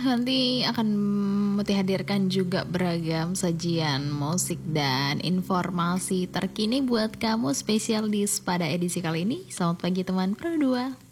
nanti akan Muti hadirkan juga beragam sajian musik dan informasi terkini buat kamu spesial di pada edisi kali ini. Selamat pagi teman Pro 2.